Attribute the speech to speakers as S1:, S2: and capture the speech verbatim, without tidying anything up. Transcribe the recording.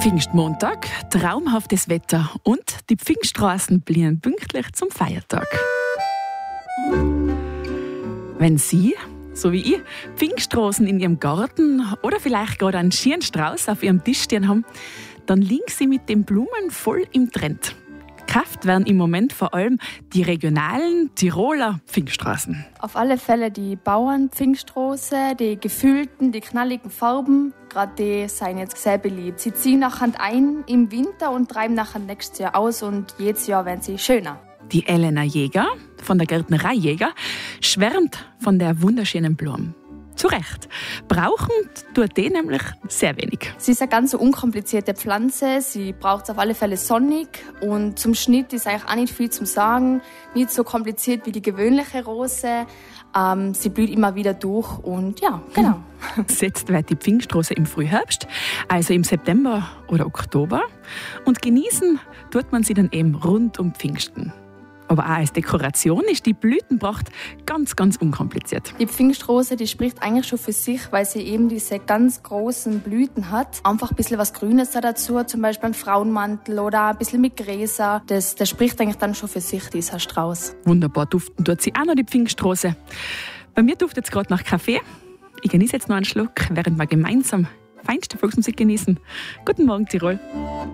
S1: Pfingstmontag, traumhaftes Wetter und die Pfingststraßen blühen pünktlich zum Feiertag. Wenn Sie, so wie ich, Pfingstrosen in Ihrem Garten oder vielleicht gerade einen schieren Strauß auf Ihrem Tisch stehen haben, dann liegen Sie mit den Blumen voll im Trend. Gekauft werden im Moment vor allem die regionalen Tiroler Pfingststraßen.
S2: Auf alle Fälle die Bauern-Pfingstrose, die gefüllten, die knalligen Farben, gerade die sind jetzt sehr beliebt. Sie ziehen nachher ein im Winter und treiben nachher nächstes Jahr aus und jedes Jahr werden sie schöner.
S1: Die Elena Jäger von der Gärtnerei Jäger schwärmt von der wunderschönen Blume. Zu Recht. Brauchen tut die nämlich sehr wenig.
S2: Sie ist eine ganz unkomplizierte Pflanze. Sie braucht es auf alle Fälle sonnig. Und zum Schnitt ist eigentlich auch nicht viel zu sagen. Nicht so kompliziert wie die gewöhnliche Rose. Ähm, sie blüht immer wieder durch und ja, genau.
S1: Setzt wird die Pfingstrose im Frühherbst, also im September oder Oktober. Und genießen tut man sie dann eben rund um Pfingsten. Aber auch als Dekoration ist die Blütenpracht ganz, ganz unkompliziert.
S2: Die Pfingstrose, die spricht eigentlich schon für sich, weil sie eben diese ganz großen Blüten hat. Einfach ein bisschen was Grünes da dazu, zum Beispiel ein Frauenmantel oder ein bisschen mit Gräser. Das, das spricht eigentlich dann schon für sich, dieser Strauß.
S1: Wunderbar duften tut sie auch noch, die Pfingstrose. Bei mir duftet es gerade nach Kaffee. Ich genieße jetzt noch einen Schluck, während wir gemeinsam feinste Volksmusik genießen. Guten Morgen, Tirol.